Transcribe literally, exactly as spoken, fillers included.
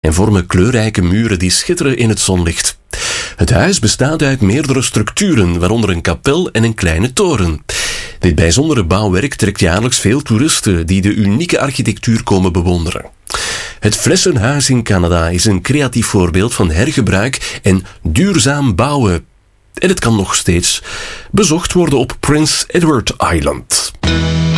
en vormen kleurrijke muren die schitteren in het zonlicht. Het huis bestaat uit meerdere structuren, waaronder een kapel en een kleine toren. Dit bijzondere bouwwerk trekt jaarlijks veel toeristen die de unieke architectuur komen bewonderen. Het Flessenhuis in Canada is een creatief voorbeeld van hergebruik en duurzaam bouwen. En het kan nog steeds bezocht worden op Prince Edward Island.